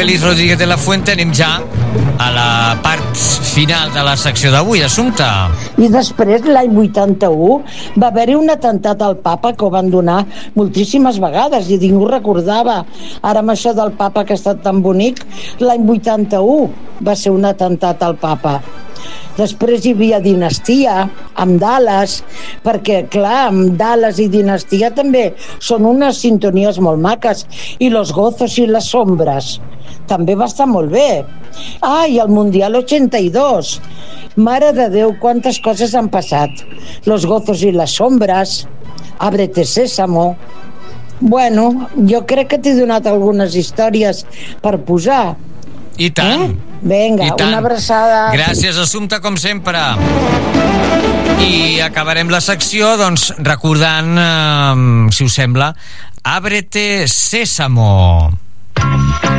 Félix Rodríguez de la Fuente, anem ja a la part final de la secció d'avui. Assumpte. I després, l'any 81, va haver-hi un atemptat al papa que ho van donar moltíssimes vegades i ningú recordava. Ara amb això del papa que ha estat tan bonic, l'any 81 va ser un atemptat al papa. Després hi havia Dinastia, amb Dallas, perquè, clar, amb Dallas i Dinastia també són unes sintonies molt maques, i Los Gozos y las Sombras també va estar molt bé. I el Mundial 82. Mare de Déu, quantes coses han passat. Los Gozos y las Sombras, Ábrete Sésamo. Bueno, jo crec que t'he donat algunes històries per posar. I tant. Vinga, una abraçada. Gràcies, Assumpta, com sempre. I acabarem la secció, doncs, recordant, si us sembla, Ábrete Sésamo.